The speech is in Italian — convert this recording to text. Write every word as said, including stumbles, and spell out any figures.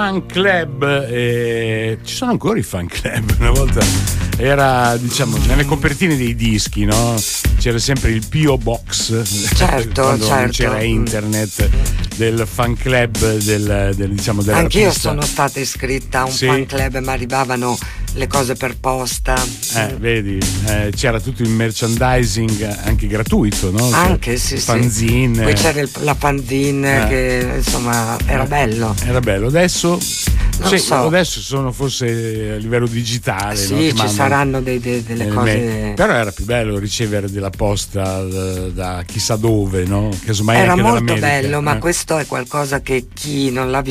Fan club, eh, ci sono ancora i fan club. Una volta era, diciamo, nelle copertine dei dischi, no? C'era sempre il P O Box, certo, quando certo. non c'era internet, del fan club del, del diciamo dell'artista. Anch'io sono stata iscritta a un sì. fan club, ma arrivavano le cose per posta. Eh, vedi, eh, c'era tutto il merchandising anche gratuito, no? Anche sì, fanzine. Sì. Poi c'era il, la fanzine, eh. che insomma era bello. Era bello. Adesso non sì, so. adesso sono forse a livello digitale. Sì, no? ci mandano, saranno dei, dei, delle eh, cose. Però era più bello ricevere della posta da, da chissà dove, no? Casomai era anche molto dall'America, bello, ma eh. questo è qualcosa che chi non l'ha